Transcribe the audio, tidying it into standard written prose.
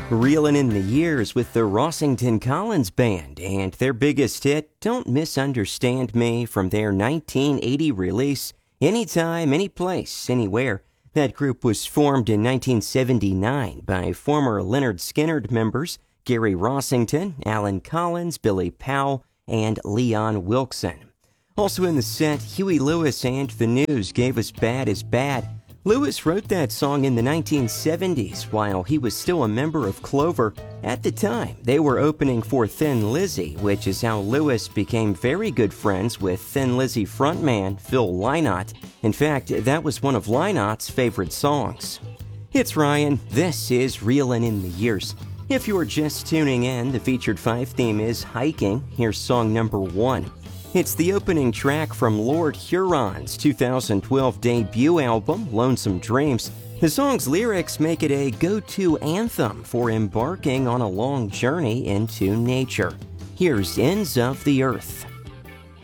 Reelin' in the Years with the Rossington Collins Band and their biggest hit, Don't Misunderstand Me, from their 1980 release, Anytime, Anyplace, Anywhere. That group was formed in 1979 by former Lynyrd Skynyrd members Gary Rossington, Alan Collins, Billy Powell, and Leon Wilkeson. Also in the set, Huey Lewis and the News gave us Bad is Bad. Lewis wrote that song in the 1970s while he was still a member of Clover. At the time, they were opening for Thin Lizzy, which is how Lewis became very good friends with Thin Lizzy frontman Phil Lynott. In fact, that was one of Lynott's favorite songs. It's Ryan. This is Reelin' in the Years. If you're just tuning in, the Featured 5 theme is Hiking. Here's song number 1. It's the opening track from Lord Huron's 2012 debut album, Lonesome Dreams. The song's lyrics make it a go-to anthem for embarking on a long journey into nature. Here's Ends of the Earth.